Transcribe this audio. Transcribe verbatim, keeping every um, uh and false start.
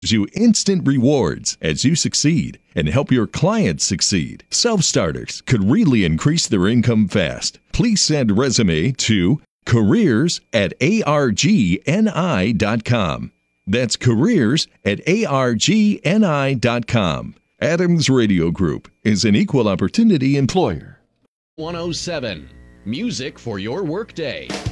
you instant rewards as you succeed and help your clients succeed. Self-starters could really increase their income fast. Please send resume to careers at argni dot com. That's careers at argni dot com. Adams Radio Group is an equal opportunity employer. one oh seven, music for your workday.